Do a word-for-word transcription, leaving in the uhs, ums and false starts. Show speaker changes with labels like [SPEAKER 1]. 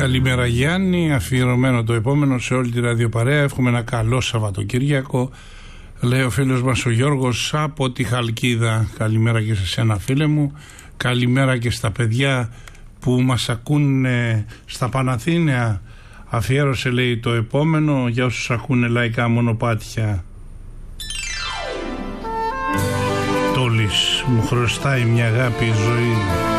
[SPEAKER 1] Καλημέρα Γιάννη, αφιερωμένο το επόμενο σε όλη τη ραδιοπαρέα. Εύχομαι ένα καλό Σαββατοκύριακο. Λέει ο φίλος μας ο Γιώργος από τη Χαλκίδα. Καλημέρα και σε σένα φίλε μου. Καλημέρα και στα παιδιά που μας ακούνε στα Παναθήναια. Αφιέρωσε λέει το επόμενο για όσους ακούνε λαϊκά μονοπάτια. Τόλης μου χρωστάει μια αγάπη η ζωή.